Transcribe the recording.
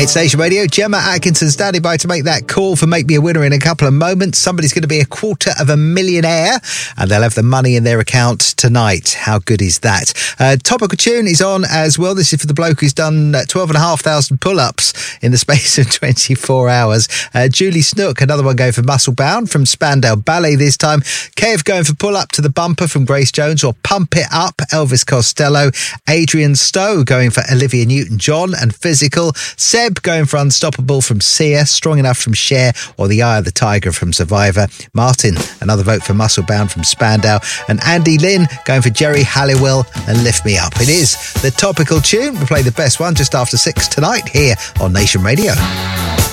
It's Nation Radio. Gemma Atkinson standing by to make that call for Make Me a Winner in a couple of moments. Somebody's going to be a $250,000 and they'll have the money in their account tonight. How good is that? Topical tune is on as well. This is for the bloke who's done 12,500 pull-ups in the space of 24 hours. Julie Snook, another one going for Muscle Bound from Spandau Ballet this time. Kev going for Pull Up to the Bumper from Grace Jones, or Pump It Up, Elvis Costello. Adrian Stowe going for Olivia Newton-John and Physical. Seb going for Unstoppable from Sia, Strong Enough from Cher, or The Eye of the Tiger from Survivor. Martin, another vote for Muscle Bound from Spandau. And Andy Lynn going for Jerry Halliwell and Lift Me Up. It is the topical tune. We'll play the best one just after 6 tonight here on Nation Radio.